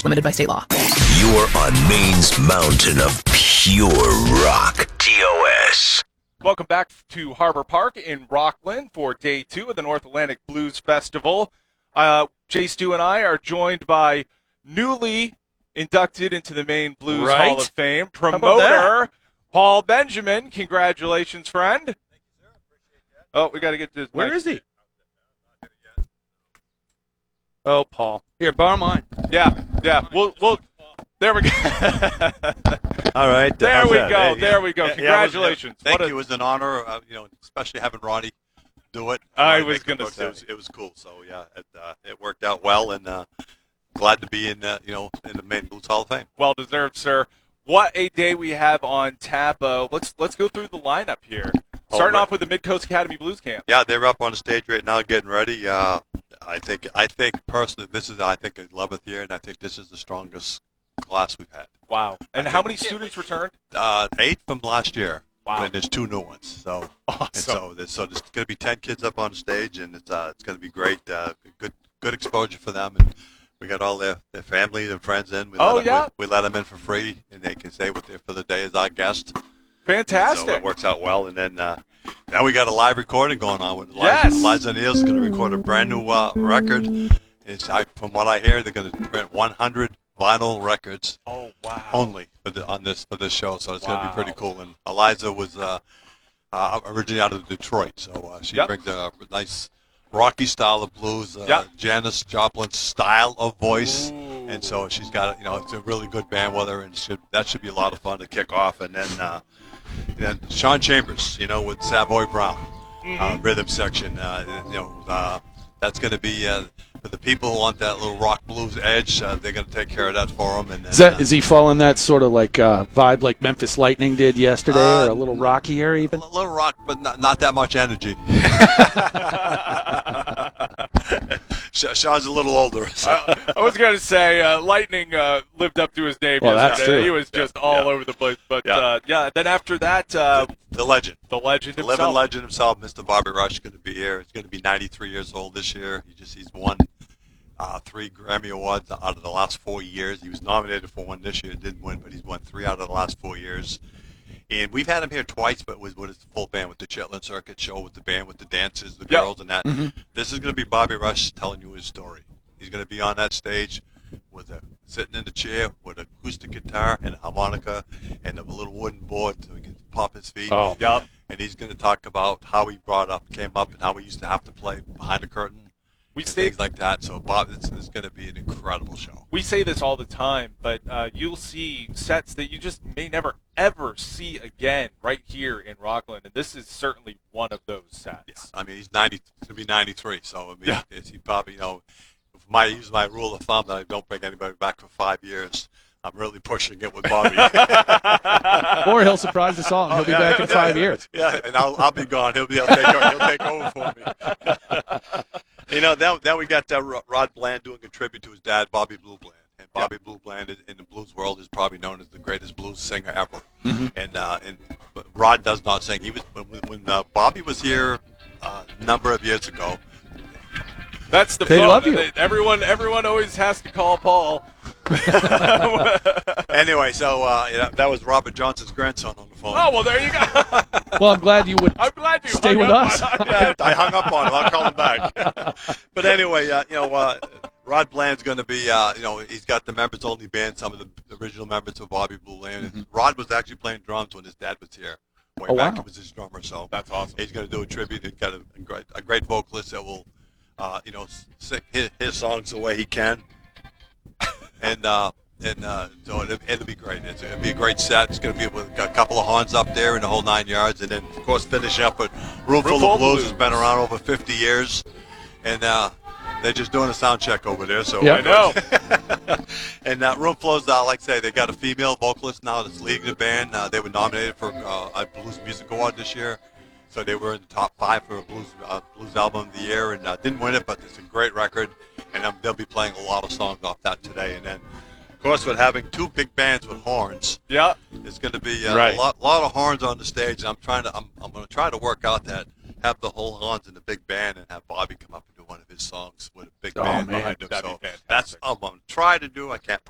Voice limited by state law. You're on Maine's mountain of pure rock. TOS. Welcome back to Harbor Park in Rockland for day 2 of the North Atlantic Blues Festival. Jay Stu and I are joined by newly inducted into the Maine Blues Hall of Fame promoter Paul Benjamin. Congratulations, friend. Thank you, sir. Appreciate that. Oh, we got to get this. Where is he? Oh, Paul. Here, borrow mine. Yeah. We'll. There we go. All right. There we go. There we go. Congratulations. Thank you. It was an honor, especially having Ronnie do it. I was going to say. It was cool. So, yeah, it worked out well, and glad to be in the Maine Blues Hall of Fame. Well deserved, sir. What a day we have on tap. Let's go through the lineup here. Starting off with the Mid-Coast Academy Blues Camp. Yeah, they're up on the stage right now getting ready. I think personally this is 11th year, and I think this is the strongest class we've had. Wow. And how many students returned? 8 from last year. Wow. And there's 2 new ones. So awesome. And so there's going to be 10 kids up on the stage, and it's going to be great. Good exposure for them, and we got all their family and friends in. We let them in for free, and they can stay with there for the day as our guest. Fantastic. So it works out well, and then now we got a live recording going on with Liza Neal's going to record a brand new record. From what I hear, they're going to print 100 vinyl records. Oh wow! Only for this show, so it's going to be pretty cool. And Eliza was originally out of Detroit, so she brings a nice rocky style of blues, Janis Joplin style of voice. Ooh. And so she's got it's a really good band with her, and that should be a lot of fun to kick off. And then Sean Chambers, with Savoy Brown, rhythm section. That's going to be for the people who want that little rock blues edge. They're going to take care of that for them. And is he following that sort of like vibe like Memphis Lightning did yesterday, or a little rockier even? A little rock, but not that much energy. Sean's a little older. So. I was going to say, Lightning lived up to his name yesterday. That's true. He was just all over the place. But, then after that... the legend. The legend himself. The living legend himself, Mr. Bobby Rush, is going to be here. He's going to be 93 years old this year. He's won 3 Grammy Awards out of the last 4 years. He was nominated for one this year, didn't win, but he's won 3 out of the last 4 years. And we've had him here twice, but with his full band, with the Chitlin Circuit show, with the band, with the dancers, the girls, and that. Mm-hmm. This is going to be Bobby Rush telling you his story. He's going to be on that stage sitting in the chair with an acoustic guitar and a harmonica and a little wooden board so he can pop his feet. Oh, yep. And he's going to talk about how he came up, and how he used to have to play behind the curtain. Things like that. So, Bob, this is going to be an incredible show. We say this all the time, but you'll see sets that you just may never, ever see again right here in Rockland, and this is certainly one of those sets. Yeah. I mean, he's going to be 93, so he probably, use my rule of thumb that I don't bring anybody back for 5 years. I'm really pushing it with Bobby. Or he'll surprise us all, and he'll be back in 5 years. Yeah, and I'll be gone. He'll take over for me. Then we got Rod Bland doing a tribute to his dad, Bobby Blue Bland. And Bobby Blue Bland in the blues world is probably known as the greatest blues singer ever. Mm-hmm. And Rod does not sing. He was when Bobby was here a number of years ago. That's the they love you. Everyone always has to call Paul. Anyway, so that was Robert Johnson's grandson on the phone. Oh, well, there you go. Well, I'm glad you would stay with us. I hung up on him. I'll call him back. But anyway, Rod Bland's going to be, he's got the members-only band, some of the original members of Bobby Blue Bland. Mm-hmm. Rod was actually playing drums when his dad was here. Way back, he was his drummer, so that's awesome. He's going to do a tribute. He's got a great vocalist that will, sing his songs the way he can. So it'll be great. It'll be a great set. It's going to be with a couple of horns up there and the whole 9 yards. And then, of course, finishing up with Room Full of Blues has been around over 50 years. And they're just doing a sound check over there. So I know. And Room Full, like I say, they got a female vocalist now that's leading the band. They were nominated for a Blues Music Award this year. So they were in the top 5 for a blues album of the year, and didn't win it, but it's a great record, and they'll be playing a lot of songs off that today. And then, of course, with having 2 big bands with horns, it's going to be a lot of horns on the stage. And I'm going to try to work out that, have the whole horns in the big band, and have Bobby come up and do one of his songs with a big band behind him. So that's what I'm going to try to do. I can't